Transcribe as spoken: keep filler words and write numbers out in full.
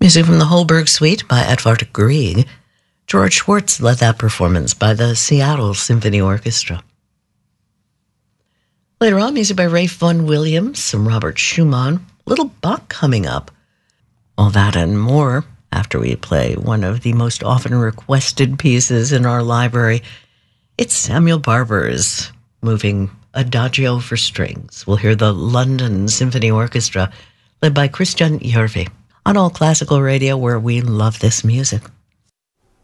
Music from the Holberg Suite by Edvard Grieg. George Schwartz led that performance by the Seattle Symphony Orchestra. Later on, music by Ralph Vaughan Williams, some Robert Schumann, Little Bach coming up. All that and more after we play one of the most often requested pieces in our library. It's Samuel Barber's Moving Adagio for Strings. We'll hear the London Symphony Orchestra led by Christian Järvi on All Classical Radio, where we love this music.